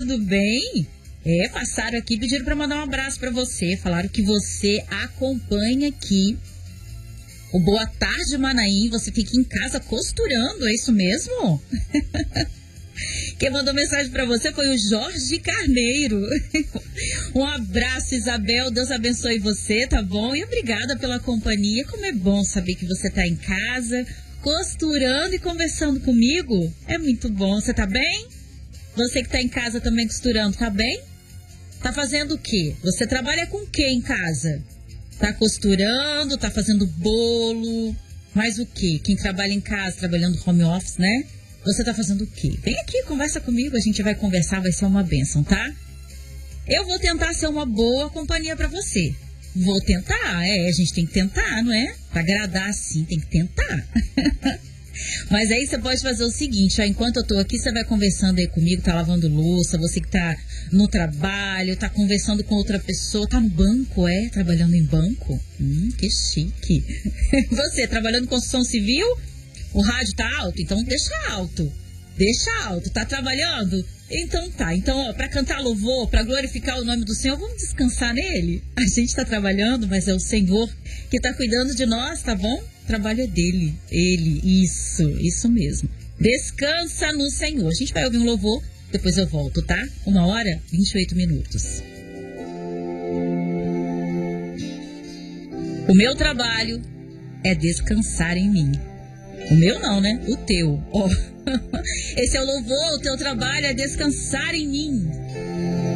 tudo bem? Passaram aqui, pediram para mandar um abraço para você. Falaram que você acompanha aqui o Boa Tarde Manaim. Você fica em casa costurando, é isso mesmo? Quem mandou mensagem para você foi o Jorge Carneiro. Um abraço, Isabel. Deus abençoe você, tá bom? E obrigada pela companhia. Como é bom saber que você tá em casa, costurando e conversando comigo. É muito bom. Você tá bem? Você que tá em casa também costurando, tá bem? Tá fazendo o quê? Você trabalha com o quê em casa? Tá costurando, tá fazendo bolo, mais o quê? Quem trabalha em casa, trabalhando home office, né? Você tá fazendo o quê? Vem aqui, conversa comigo, a gente vai conversar, vai ser uma bênção, tá? Eu vou tentar ser uma boa companhia pra você. Vou tentar, a gente tem que tentar, não é? Pra agradar assim, tem que tentar. Mas aí você pode fazer o seguinte, ó, enquanto eu tô aqui, você vai conversando aí comigo, tá lavando louça, você que tá no trabalho, tá conversando com outra pessoa, tá no banco, trabalhando em banco? Que chique. Você, trabalhando em construção civil, o rádio tá alto? Então deixa alto. Deixa alto. Tá trabalhando? Então tá. Então, ó, pra cantar louvor, pra glorificar o nome do Senhor, vamos descansar nele? A gente tá trabalhando, mas é o Senhor que tá cuidando de nós, tá bom? O trabalho é dele. Ele, isso mesmo. Descansa no Senhor. A gente vai ouvir um louvor, depois eu volto, tá? 1h28. O meu trabalho é descansar em mim. O meu não, né? O teu. Esse é o louvor, o teu trabalho é descansar em mim.